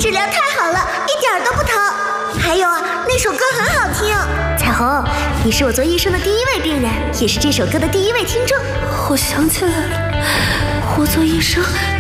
治疗太好了，一点都不疼。还有啊，那首歌很好听。彩虹，你是我做医生的第一位病人，也是这首歌的第一位听众。 我想起来了，我做医生